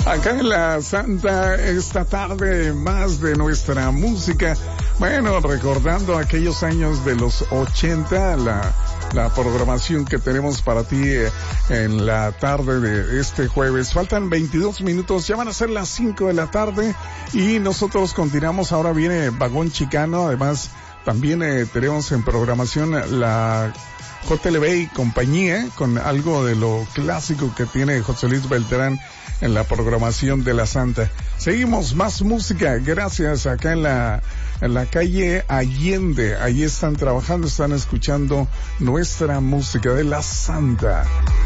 Acá en la Santa, esta tarde, más de nuestra música. Bueno, recordando aquellos años de los 80, la programación que tenemos para ti en la tarde de este jueves. Faltan 22 minutos, ya van a ser las 5 de la tarde y nosotros continuamos. Ahora viene Vagón Chicano, además también tenemos en programación la JLB y compañía, con algo de lo clásico que tiene José Luis Beltrán en la programación de la Santa. Seguimos, más música, gracias, acá en la calle Allende. Ahí están trabajando, están escuchando nuestra música de la Santa.